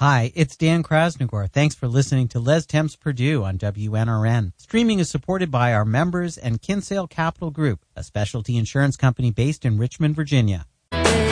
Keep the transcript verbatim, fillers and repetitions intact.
Hi, it's Dan Krasnogor. Thanks for listening to Les Temps Purdue on W N R N. Streaming is supported by our members and Kinsale Capital Group, a specialty insurance company based in Richmond, Virginia.